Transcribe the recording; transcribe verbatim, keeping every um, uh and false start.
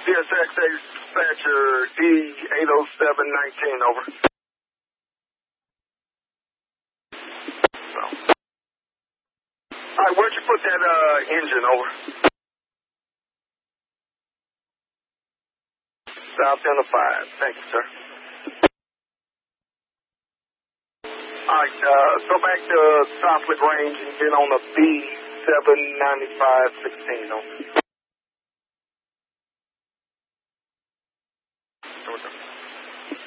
C S X dispatcher D eight oh seven nineteen, over. So. All right, where'd you put that uh, engine, over? South end of five. Thank you, sir. All right, uh, go back to South LaGrange and get on the B seven ninety-five sixteen, over.